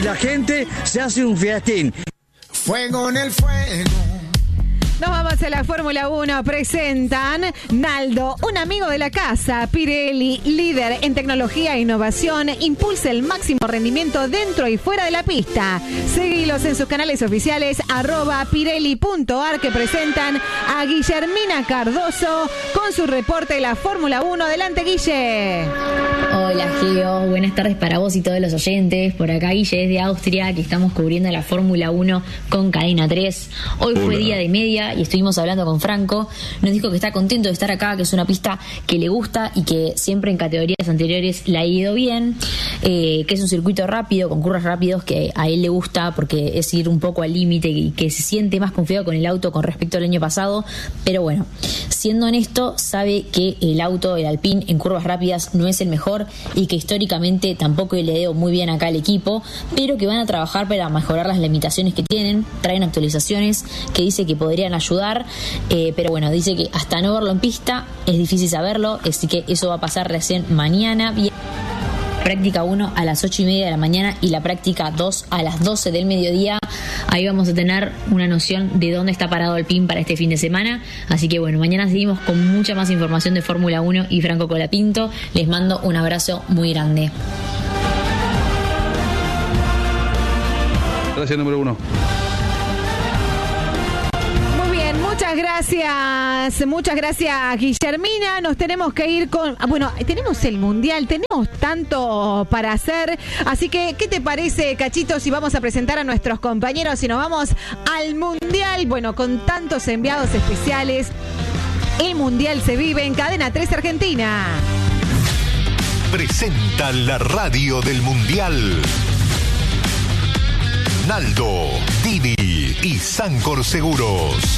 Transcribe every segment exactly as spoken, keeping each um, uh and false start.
la gente se hace un fiestín. Fuego en el fuego. Nos vamos a la Fórmula uno. Presentan Naldo, un amigo de la casa. Pirelli, líder en tecnología e innovación, impulsa el máximo rendimiento dentro y fuera de la pista. Seguilos en sus canales oficiales, arroba pirelli.ar, que presentan a Guillermina Cardoso con su reporte de la Fórmula uno. Adelante, Guille. Hola, Geo. Buenas tardes para vos y todos los oyentes. Por acá, Guille, desde Austria, que estamos cubriendo la Fórmula uno con Cadena tres. Hoy Hola. Fue día de media y estuvimos hablando con Franco. Nos dijo que está contento de estar acá, que es una pista que le gusta y que siempre en categorías anteriores le ha ido bien, eh, que es un circuito rápido, con curvas rápidos, que a él le gusta porque es ir un poco al límite y que se siente más confiado con el auto con respecto al año pasado. Pero bueno, siendo honesto, sabe que el auto, el Alpine, en curvas rápidas no es el mejor y que históricamente tampoco le dio muy bien acá al equipo, pero que van a trabajar para mejorar las limitaciones que tienen. Traen actualizaciones que dice que podrían ayudar, eh, pero bueno, dice que hasta no verlo en pista es difícil saberlo, así que eso va a pasar recién mañana. Práctica uno a las ocho y media de la mañana y la práctica dos a las doce del mediodía. Ahí vamos a tener una noción de dónde está parado el Alpine para este fin de semana. Así que bueno, mañana seguimos con mucha más información de Fórmula uno y Franco Colapinto. Les mando un abrazo muy grande. Gracias, número uno. Muchas gracias, muchas gracias, Guillermina. Nos tenemos que ir con... Bueno, tenemos el Mundial, tenemos tanto para hacer. Así que, ¿qué te parece, Cachito, si vamos a presentar a nuestros compañeros y nos vamos al Mundial? Bueno, con tantos enviados especiales, el Mundial se vive en Cadena tres Argentina. Presenta la radio del Mundial. Naldo, Didi y Sancor Seguros.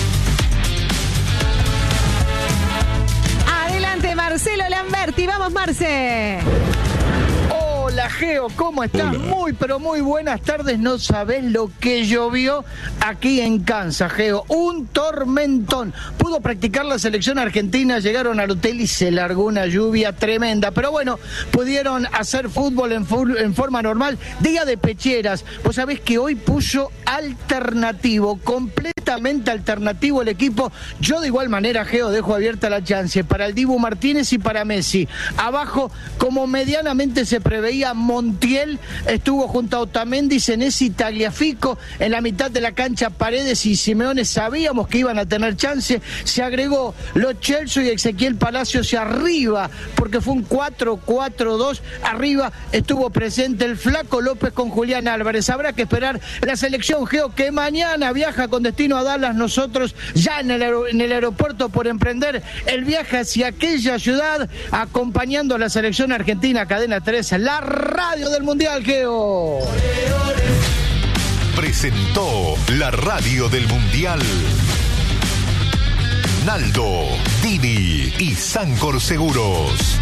Marcelo Lamberti, vamos, Marce. Hola, Geo, ¿cómo estás? Hola. Muy, pero muy buenas tardes. No sabés lo que llovió aquí en Kansas, Geo. Un tormentón. Pudo practicar la selección argentina, llegaron al hotel y se largó una lluvia tremenda. Pero bueno, pudieron hacer fútbol en, en forma normal. Día de pecheras. Vos sabés que hoy puso alternativo, completamente alternativo el equipo. Yo de igual manera, Geo, dejo abierta la chance para el Dibu Martínez y para Messi. Abajo, como medianamente se preveía, Montiel estuvo junto a Otamendi, Senesi, Tagliafico. En la mitad de la cancha, Paredes y Simeone sabíamos que iban a tener chance. Se agregó Lo Celso y Ezequiel Palacios arriba, porque fue un cuatro cuatro dos. Arriba estuvo presente el Flaco López con Julián Álvarez. Habrá que esperar la selección, Geo, que mañana viaja con destino a Dallas. Nosotros ya en el, aer- en el aeropuerto por emprender el viaje hacia aquella ciudad, acompañando a la selección argentina. Cadena tres, la radio del Mundial, Geo. Presentó la radio del Mundial. Naldo, Didi y Sancor Seguros.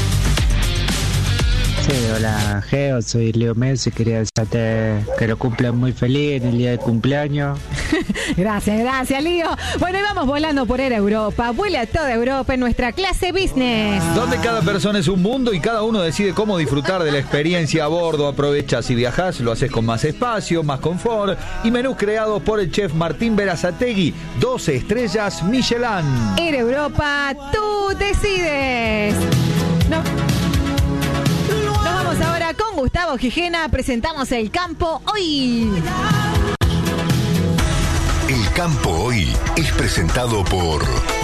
Sí, hola, Geo, soy Leo Messi, quería desearte que lo cumplan muy feliz en el día de cumpleaños. Gracias, gracias, Leo. Bueno, y vamos volando por Air Europa. Vuela a toda Europa en nuestra clase business. Donde cada persona es un mundo y cada uno decide cómo disfrutar de la experiencia a bordo. Aprovechas y viajás, lo haces con más espacio, más confort y menús creados por el chef Martín Berazategui. doce estrellas Michelin. Air Europa, tú decides. No. Nos vamos ahora con Gustavo Gijena. Presentamos El Campo Hoy. El Campo Hoy es presentado por...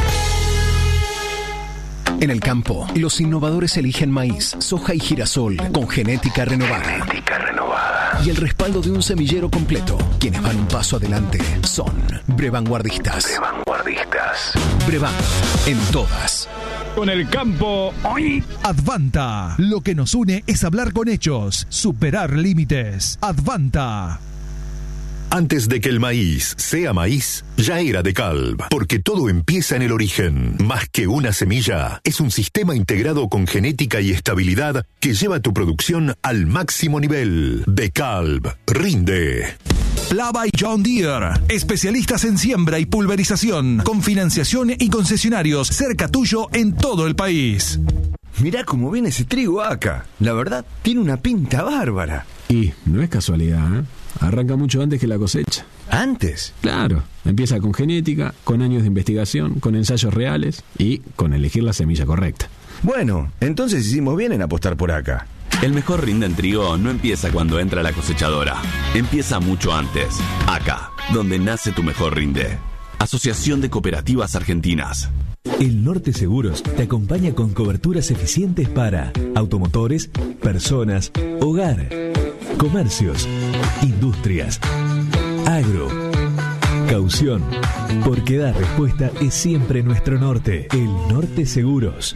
En el campo, los innovadores eligen maíz, soja y girasol con genética renovada. Genética renovada. Y el respaldo de un semillero completo. Quienes van un paso adelante son Brevanguardistas. Brevanguardistas. Brevan, en todas. Con El Campo Hoy. Advanta. Lo que nos une es hablar con hechos, superar límites. Advanta. Antes de que el maíz sea maíz, ya era de Calv, porque todo empieza en el origen. Más que una semilla, es un sistema integrado con genética y estabilidad que lleva tu producción al máximo nivel. De Calv, rinde. Plava y John Deere, especialistas en siembra y pulverización, con financiación y concesionarios cerca tuyo en todo el país. mirá cómo viene ese trigo acá. La verdad, tiene una pinta bárbara. Y no es casualidad, ¿eh? Arranca mucho antes que la cosecha. ¿Antes? Claro, empieza con genética, con años de investigación, con ensayos reales y con elegir la semilla correcta. Bueno, entonces hicimos bien en apostar por acá. El mejor rinde en trigo no empieza cuando entra la cosechadora. Empieza mucho antes. Acá, donde nace tu mejor rinde. Asociación de Cooperativas Argentinas. El Norte Seguros te acompaña con coberturas eficientes para automotores, personas, hogar, comercios, industrias, agro, caución. Porque dar respuesta es siempre nuestro norte. El Norte Seguros.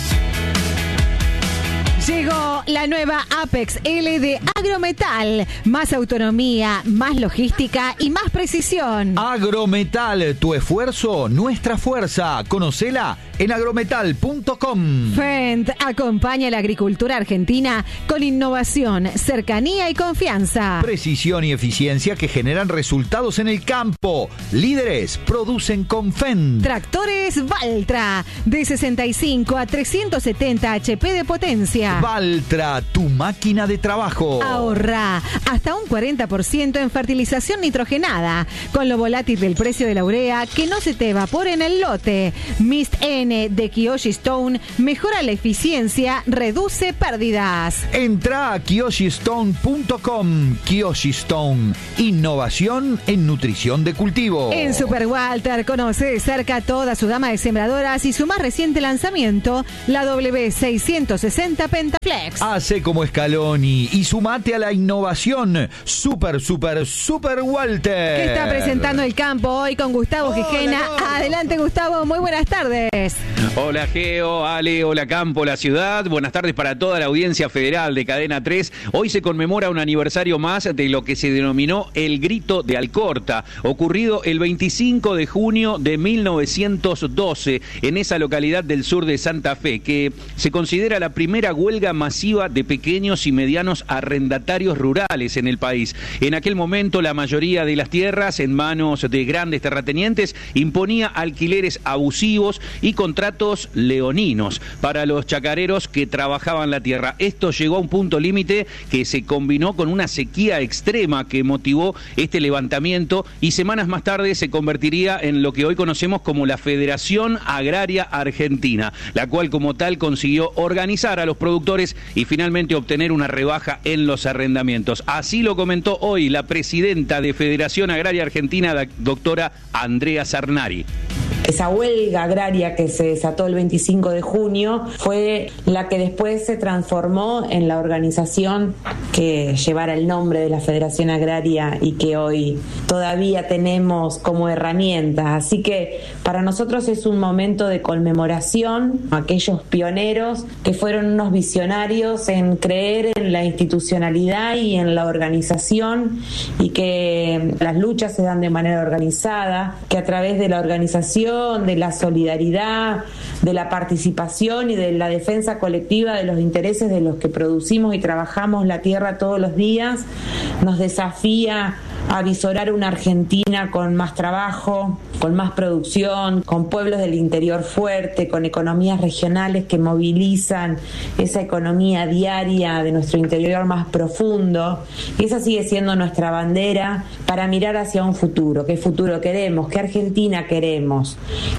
Llegó la nueva Apex L de Agrometal. Más autonomía, más logística y más precisión. Agrometal, tu esfuerzo, nuestra fuerza. Conocela en agrometal punto com. Fendt acompaña a la agricultura argentina con innovación, cercanía y confianza. Precisión y eficiencia que generan resultados en el campo. Líderes producen con Fendt. Tractores Valtra, de sesenta y cinco a trescientos setenta H P de potencia. Valtra, tu máquina de trabajo. Ahorra hasta un cuarenta por ciento en fertilización nitrogenada. Con lo volátil del precio de la urea, que no se te evapore en el lote. Mist N de Kiyoshi Stone mejora la eficiencia, reduce pérdidas. Entra a kiyoshi stone punto com. Kiyoshi Stone, innovación en nutrición de cultivo. En Super Walter conoce de cerca toda su gama de sembradoras y su más reciente lanzamiento, la W seiscientos sesenta Pentaflex. Hace como Scaloni y sumate a la innovación. Super, super, super Walter. Que está presentando el campo hoy con Gustavo Hola, Gijena. Gabo. Adelante, Gustavo, muy buenas tardes. Hola Geo, Ale, hola Campo, la ciudad. Buenas tardes para toda la audiencia federal de Cadena tres. Hoy se conmemora un aniversario más de lo que se denominó el Grito de Alcorta, ocurrido el veinticinco de junio de mil novecientos doce en esa localidad del sur de Santa Fe, que se considera la primera huelga masiva de pequeños y medianos arrendatarios rurales en el país. En aquel momento la mayoría de las tierras en manos de grandes terratenientes imponía alquileres abusivos y contratos leoninos para los chacareros que trabajaban la tierra. Esto llegó a un punto límite que se combinó con una sequía extrema que motivó este levantamiento y semanas más tarde se convertiría en lo que hoy conocemos como la Federación Agraria Argentina, la cual como tal consiguió organizar a los productores y finalmente obtener una rebaja en los arrendamientos. Así lo comentó hoy la presidenta de Federación Agraria Argentina, la doctora Andrea Sarnari. Esa huelga agraria que se desató el veinticinco de junio fue la que después se transformó en la organización que llevara el nombre de la Federación Agraria y que hoy todavía tenemos como herramienta. Así que para nosotros es un momento de conmemoración a aquellos pioneros que fueron unos visionarios en creer en la institucionalidad y en la organización y que las luchas se dan de manera organizada, que a través de la organización, de la solidaridad, de la participación y de la defensa colectiva de los intereses de los que producimos y trabajamos la tierra todos los días, nos desafía a visorar una Argentina con más trabajo, con más producción, con pueblos del interior fuerte, con economías regionales que movilizan esa economía diaria de nuestro interior más profundo. Y esa sigue siendo nuestra bandera para mirar hacia un futuro. ¿Qué futuro queremos? ¿Qué Argentina queremos?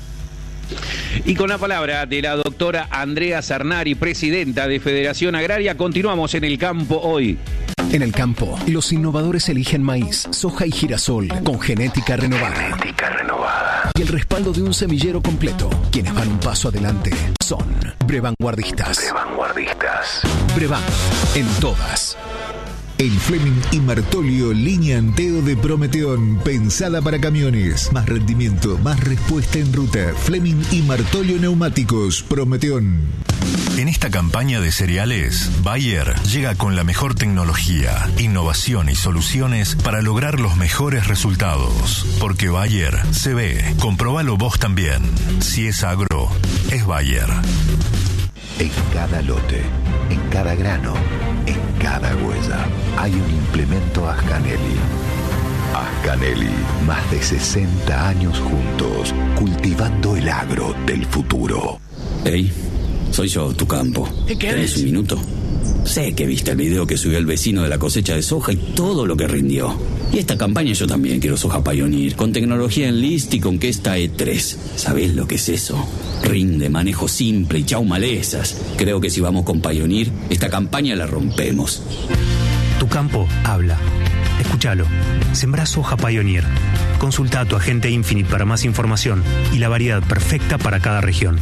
Y con la palabra de la doctora Andrea Sarnari, presidenta de Federación Agraria, continuamos en el campo hoy. En el campo, los innovadores eligen maíz, soja y girasol con genética renovada. Genética renovada. Y el respaldo de un semillero completo. Quienes van un paso adelante son Brevanguardistas. Brevanguardistas. Brevan, en todas. El Fleming y Martolio línea Anteo de Prometeón, pensada para camiones. Más rendimiento, más respuesta en ruta. Fleming y Martolio Neumáticos, Prometeón. En esta campaña de cereales, Bayer llega con la mejor tecnología, innovación y soluciones para lograr los mejores resultados. Porque Bayer se ve. Comprobalo vos también. Si es agro, es Bayer. En cada lote, en cada grano, en cada huella, hay un implemento Ascanelli. Ascanelli, más de sesenta años juntos, cultivando el agro del futuro. Ey, soy yo, tu campo. ¿Qué querés? ¿Tenés un minuto? Sé que viste el video que subió el vecino de la cosecha de soja y todo lo que rindió. Y esta campaña yo también quiero soja Pioneer, con tecnología Enlist y con Kesta E tres. ¿Sabés lo que es eso? Rinde, manejo simple y chau malezas. Creo que si vamos con Pioneer, esta campaña la rompemos. Tu campo habla. Escúchalo. Sembrá soja Pioneer. Consulta a tu agente Infinite para más información y la variedad perfecta para cada región.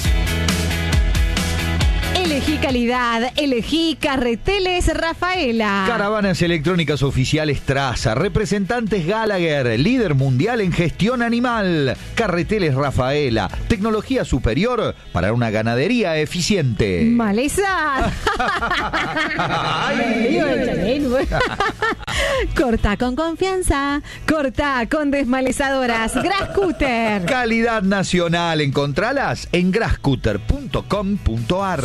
Elegí calidad, elegí Carreteles Rafaela. Caravanas electrónicas oficiales Traza, representantes Gallagher, líder mundial en gestión animal. Carreteles Rafaela, tecnología superior para una ganadería eficiente. Maleza. Corta con confianza, corta con desmalezadoras. Grasscutter. Calidad nacional, encontralas en grasscutter punto com punto ar.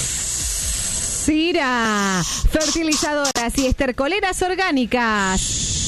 Sira, fertilizadoras y estercoleras orgánicas.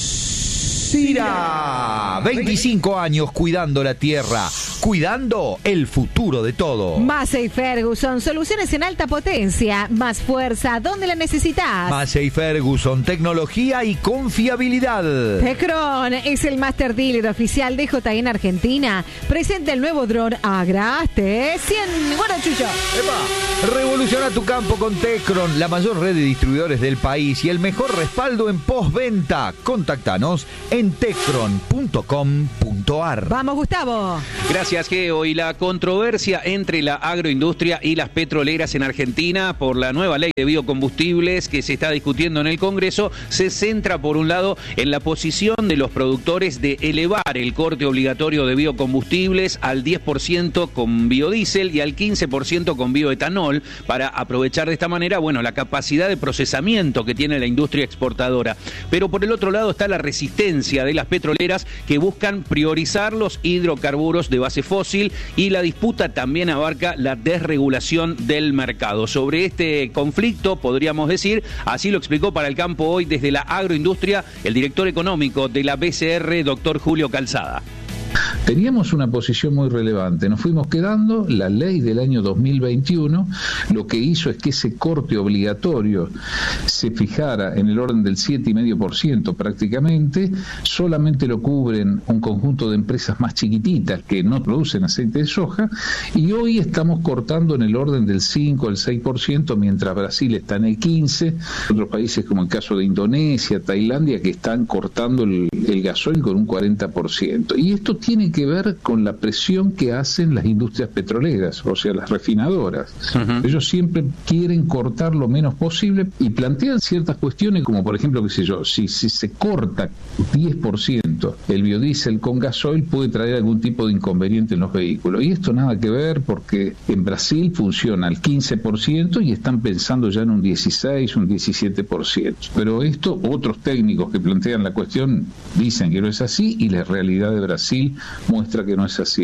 Sira, veinticinco años cuidando la tierra, cuidando el futuro de todo. Massey Ferguson, soluciones en alta potencia, más fuerza, ¿dónde la necesitas? Massey Ferguson, tecnología y confiabilidad. Tecron es el master dealer oficial de J en Argentina. Presenta el nuevo dron Agra T cien. Guarda, Chucho. Epa, revoluciona tu campo con Tecron, la mayor red de distribuidores del país y el mejor respaldo en postventa. Contáctanos en en tecron punto com punto ar. Vamos, Gustavo. Gracias, Geo. Y la controversia entre la agroindustria y las petroleras en Argentina por la nueva ley de biocombustibles que se está discutiendo en el Congreso se centra, por un lado, en la posición de los productores de elevar el corte obligatorio de biocombustibles al diez por ciento con biodiesel y al quince por ciento con bioetanol para aprovechar de esta manera, bueno, la capacidad de procesamiento que tiene la industria exportadora. Pero por el otro lado está la resistencia de las petroleras que buscan priorizar los hidrocarburos de base fósil, y la disputa también abarca la desregulación del mercado. Sobre este conflicto, podríamos decir, así lo explicó para el campo hoy desde la agroindustria el director económico de la B C R, doctor Julio Calzada. Teníamos una posición muy relevante, nos fuimos quedando, la ley del año dos mil veintiuno lo que hizo es que ese corte obligatorio se fijara en el orden del siete coma cinco por ciento prácticamente, solamente lo cubren un conjunto de empresas más chiquititas que no producen aceite de soja, y hoy estamos cortando en el orden del cinco al seis por ciento, mientras Brasil está en el quince por ciento, otros países como el caso de Indonesia, Tailandia, que están cortando el, el gasoil con un cuarenta por ciento. Y esto tiene que ver con la presión que hacen las industrias petroleras, o sea, las refinadoras. Uh-huh. Ellos siempre quieren cortar lo menos posible y plantean ciertas cuestiones, como por ejemplo, qué sé yo, si, si se corta diez por ciento el biodiesel con gasoil, puede traer algún tipo de inconveniente en los vehículos. Y esto nada que ver, porque en Brasil funciona al quince por ciento y están pensando ya en un dieciséis, un diecisiete por ciento. Pero esto, otros técnicos que plantean la cuestión dicen que no es así, y la realidad de Brasil muestra que no es así.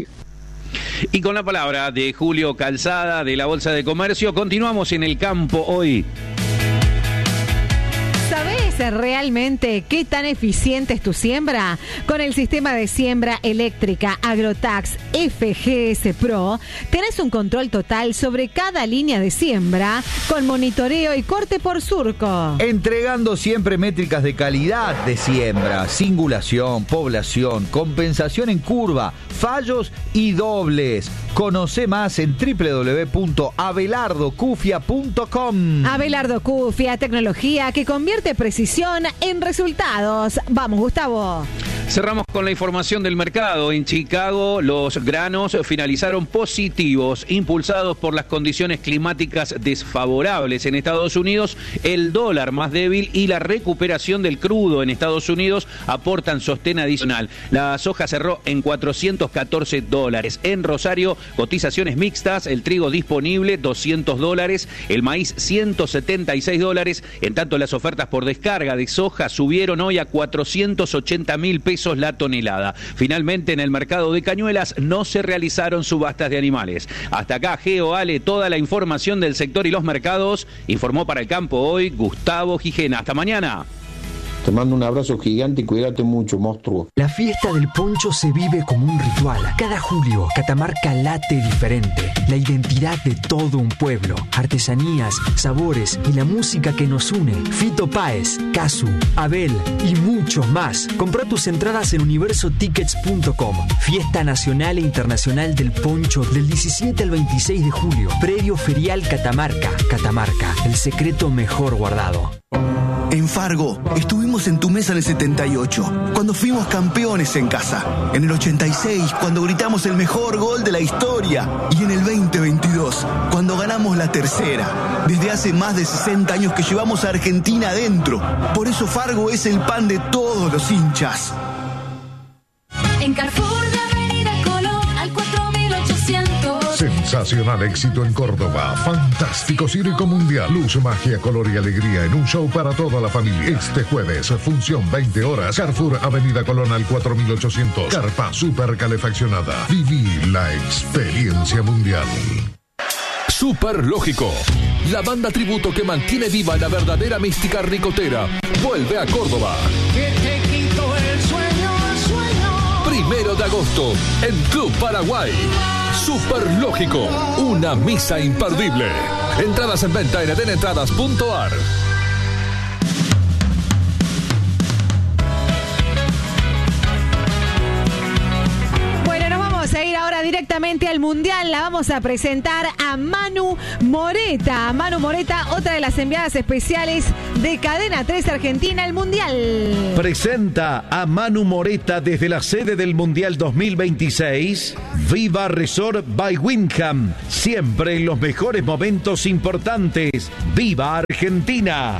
Y con la palabra de Julio Calzada de la Bolsa de Comercio, continuamos en el campo hoy. ¿Sabés realmente qué tan eficiente es tu siembra? Con el sistema de siembra eléctrica Agrotax F G S Pro, tenés un control total sobre cada línea de siembra, con monitoreo y corte por surco. Entregando siempre métricas de calidad de siembra, singulación, población, compensación en curva, fallos y dobles. Conoce más en doble u doble u doble u punto abelardo cufia punto com. Abelardo Cufia, tecnología que convierte precisión en resultados. Vamos, Gustavo. Cerramos con la información del mercado. En Chicago, los granos finalizaron positivos, impulsados por las condiciones climáticas desfavorables en Estados Unidos. El dólar más débil y la recuperación del crudo en Estados Unidos aportan sostén adicional. La soja cerró en cuatrocientos catorce dólares. En Rosario, cotizaciones mixtas, el trigo disponible doscientos dólares, el maíz ciento setenta y seis dólares. En tanto, las ofertas por descarga de soja subieron hoy a cuatrocientos ochenta mil pesos la tonelada. Finalmente, en el mercado de Cañuelas no se realizaron subastas de animales. Hasta acá, Geo, Ale, toda la información del sector y los mercados. Informó para el campo hoy Gustavo Gijena. Hasta mañana. Te mando un abrazo gigante y cuídate mucho, monstruo. La fiesta del poncho se vive como un ritual. Cada julio, Catamarca late diferente. La identidad de todo un pueblo. Artesanías, sabores y la música que nos une. Fito Páez, Casu, Abel y muchos más. Compra tus entradas en universo tickets punto com. Fiesta nacional e internacional del poncho del diecisiete al veintiséis de julio. Predio Ferial Catamarca. Catamarca, el secreto mejor guardado. En Fargo, estuvimos en tu mesa en el setenta y ocho, cuando fuimos campeones en casa. En el ochenta y seis, cuando gritamos el mejor gol de la historia. Y en el veinte veintidós, cuando ganamos la tercera. Desde hace más de sesenta años que llevamos a Argentina adentro. Por eso Fargo es el pan de todos los hinchas. En Carrefour de Avenida Colón al cuatro mil ochocientos. Sensacional éxito en Córdoba. Fantástico circo mundial. Luz, magia, color y alegría en un show para toda la familia. Este jueves, función veinte horas. Carrefour Avenida Colón al cuatro mil ochocientos. Carpa super calefaccionada. Viví la experiencia mundial. Super Lógico. La banda tributo que mantiene viva la verdadera mística ricotera. Vuelve a Córdoba. Que te quito el sueño, el sueño. Primero de agosto, en Club Paraguay. Super Lógico, una misa imperdible. Entradas en venta en eden entradas punto a r. Bueno, nos vamos a ir ahora directamente al Mundial. La vamos a presentar a Manu Moreta. Manu Moreta, otra de las enviadas especiales de Cadena tres Argentina al Mundial. Presenta a Manu Moreta desde la sede del Mundial dos mil veintiséis. Viva Resort by Wyndham. Siempre en los mejores momentos importantes. ¡Viva Argentina!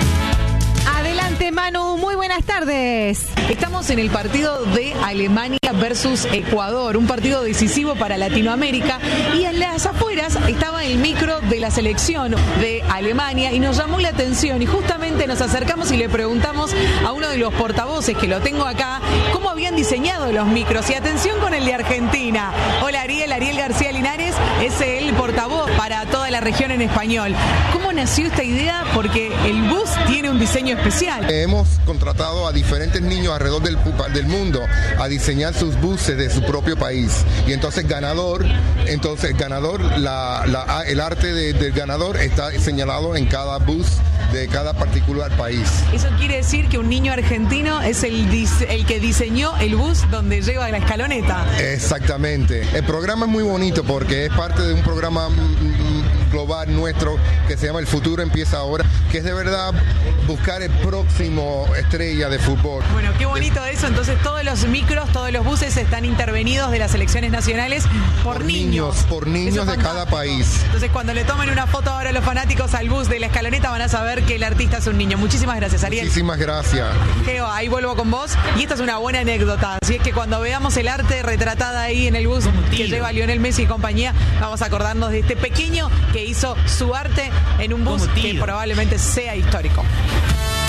Adelante, Manu, muy buenas tardes. Estamos en el partido de Alemania versus Ecuador, un partido decisivo para Latinoamérica, y en las afueras estaba el micro de la selección de Alemania y nos llamó la atención y justamente nos acercamos y le preguntamos a uno de los portavoces, que lo tengo acá, cómo habían diseñado los micros. Y atención con el de Argentina. Hola Ariel, Ariel García Linares es el portavoz para toda la región en español. ¿Cómo nació esta idea? Porque el bus tiene un diseño especial. Hemos contratado a diferentes niños alrededor del, del mundo a diseñar sus buses de su propio país. Y entonces ganador, entonces ganador, la, la, el arte de, del ganador está señalado en cada bus de cada particular país. Eso quiere decir que un niño argentino es el, el que diseñó el bus donde lleva la escaloneta. Exactamente. El programa es muy bonito porque es parte de un programa global nuestro que se llama El Futuro Empieza Ahora, que es de verdad buscar el próximo estrella de fútbol. Bueno, qué bonito eso. Entonces todos los micros, todos los buses están intervenidos de las selecciones nacionales por, por niños. niños. Por niños de cada país. Entonces cuando le tomen una foto ahora a los fanáticos al bus de la escaloneta van a saber que el artista es un niño. Muchísimas gracias, Ariel. Muchísimas gracias. Geo, ahí vuelvo con vos. Y esta es una buena anécdota. Así es que cuando veamos el arte retratada ahí en el bus que lleva Lionel Messi y compañía, vamos a acordarnos de este pequeño que hizo su arte en un bus que probablemente sea histórico.